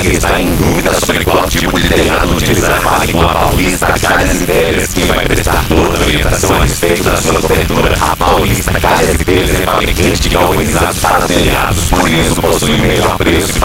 Wagner está em dúvida sobre qual tipo de telhado utilizar. Fale com a Paulista Calhas e Telhas, que vai prestar toda a orientação a respeito da sua cobertura. A Paulista Calhas e Telhas é fabricante de galvanizados para telhados, por isso possui o melhor preço